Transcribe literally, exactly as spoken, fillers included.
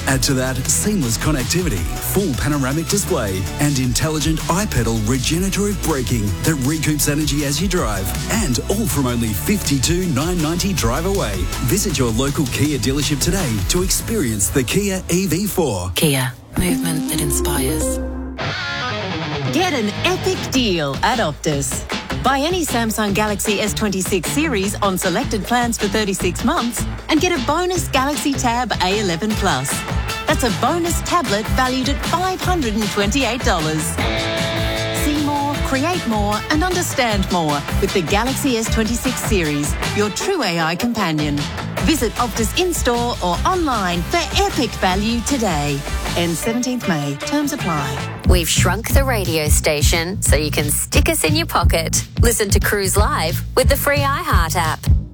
Add to that seamless connectivity, full panoramic display, and intelligent iPedal regenerative braking that recoups energy as you drive. And all from only fifty-two thousand nine hundred ninety drive away. Visit your local Kia dealership today to experience the Kia E V four. Kia, movement that inspires. Get an epic deal at Optus. Buy any Samsung Galaxy S twenty-six series on selected plans for thirty-six months and get a bonus Galaxy Tab A eleven Plus. That's a bonus tablet valued at five hundred twenty-eight dollars. See more, create more and understand more with the Galaxy S twenty-six series, your true A I companion. Visit Optus in-store or online for epic value today. Ends seventeenth May. Terms apply. We've shrunk the radio station so you can stick us in your pocket. Listen to Cruise Live with the free iHeart app.